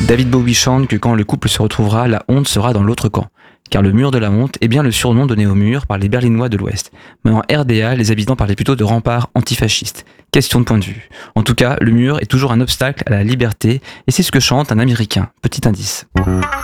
David Bowie chante que quand le couple se retrouvera, la honte sera dans l'autre camp. Car le mur de la honte est bien le surnom donné au mur par les Berlinois de l'Ouest. Mais en RDA, les habitants parlaient plutôt de rempart antifasciste. Question de point de vue. En tout cas, le mur est toujours un obstacle à la liberté, et c'est ce que chante un Américain. Petit indice.